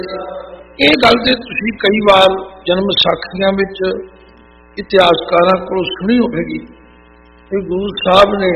ये गल तो तुसीं कई बार जन्म साखियां विच इतिहासकारां कोलों सुनी होगी कि गुरु साहब ने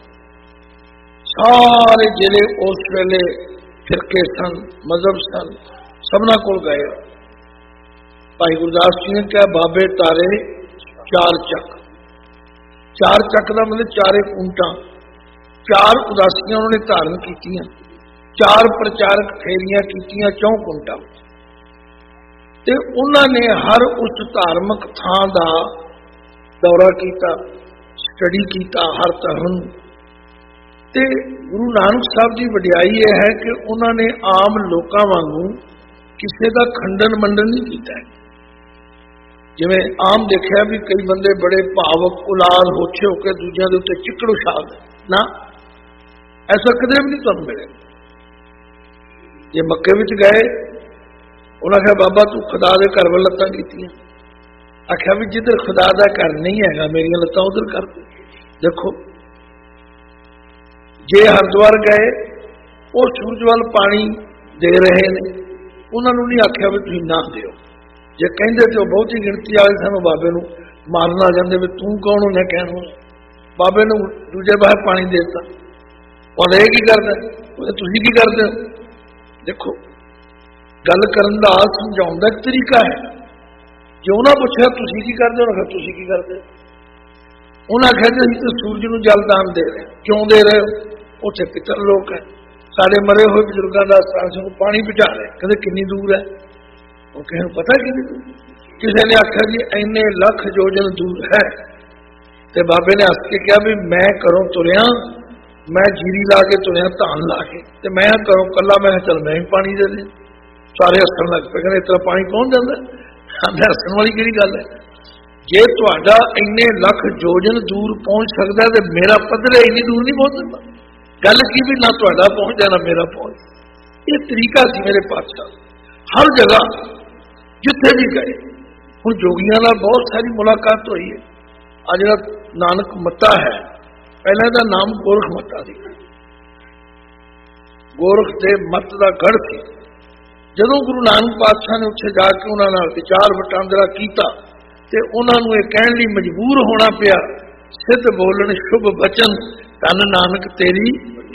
सारे जिले उस वेले फिरके सन, मजहब सन, सबना कोल गए। भाई गुरदास जी ने कहा बाबे तारे चार चक। चार चक का मतलब चारे कुंटा, चार उदासियां उन्होंने धारण कीतियां, चार प्रचारक फेरियां कीतियां चौं कुंटा। ते उन्होंने हर उस धार्मिक थां का दौरा किया, स्टडी किया हर धर्म। ते गुरु नानक साहब की वडियाई यह है कि उन्होंने आम लोगों वांगू किसी का खंडन मंडन नहीं किया। जिवें आम देखा भी कई बंदे बड़े भावक उलाद होछे होकर दूजिया के उत्ते चिकड़ उछाल ना, ऐसा कदे भी नहीं तुहानूं मिले। जे मक्के विच गए उन्हें आख्या बाबा तू खुदा के घर वाल लत्तां कीतियां, आख्या भी जिधर खुदा का घर नहीं है मेरिया लत्तां उधर कर दो। देखो जे हरिद्वार गए वो सूरज वाल पानी दे रहे हैं, उन्होंने नहीं आख्या भी तुम ना दो। जे कहते तो बहुती गिणती वाले सानू बाबे नूं मारन आ जाते भी तू कौन उन्हें कहना। बाबे नूं दूजे बाहर पानी देता और यह की करता तुसीं की करते हो। देखो गल करन दा समझाउण दा तरीका है। जो उन्हें पूछा तुसीं की करते हो, आखिया तुसीं की करते हो। उन्हें आख्या जी असीं तो सूरज नूं जल दान दे रहे, क्यों दे रहे हो? उत्थे पितर लोग है, साढ़े मरे हुए बजुर्गों का स्थान पानी पहुंचा रहे, कहते कितनी दूर है? वो किसी को पता कितनी दूर? किसी ने आख्या जी इन्ने लख योजन दूर है। तो बाबे ने हस के कहा भी मैं घरों तुरिया, मैं जीरी ला के तुरिया धान ला के, तो मैं घरों कला, मैं चल मैं भी पानी दे दें। सारे हसन लग पे, कहते इतना पानी पहुंच जाता? हसन वाली कि गल है? जे तुहाडा इन्ने लख योजन दूर पहुंच सकता है तो मेरा पद्धर इन्नी दूर नहीं पहुंच सकता। गल की भी ना तुहाडा पहुंच जाना मेरा पहुंच। ये तरीका सी मेरे पातशाह हर जगह जिथे भी गए। हुण जोगियां नाल बहुत सारी मुलाकात हुई है। आ जिहड़ा नानक मत्ता है, पहले का नाम गोरख मत्ता सी। गोरख दे मत का गढ़ सी। जदों गुरु नानक पातशाह ने उत्थे जाके उन्हां नाल विचार वटांदरा कीता ते उन्हां नूं इह कहण लई मजबूर होना पिया, सिद्ध बोलन शुभ बचन धन नानक तेरी।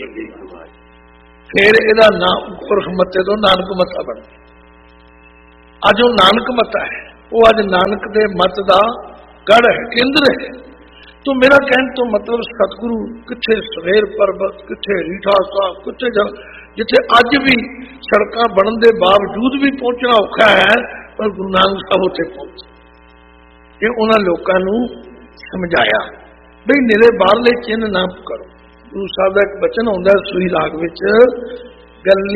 फिर इहदा नाम गोरख मत्ते तो नानक मत्ता बन गया। अज वो नानक मत्ता है, वो अज नानक दे मत का गढ़ है, केंद्र है। तो मेरा कहने तो मतलब सतगुरु किथे सवेर पर्वत, किथे रीठा साहब, किथे जिथे अज भी सड़क बनने के बावजूद भी पहुंचना औखा है, पर गुरु नानक साहब उत्थे पहुंचे। ये उन्होंने लोगों को समझाया बई निरे बाहरले चिन्ह ना करो। गुरु साहब का एक बचन आउंदा सूही राग विच, गल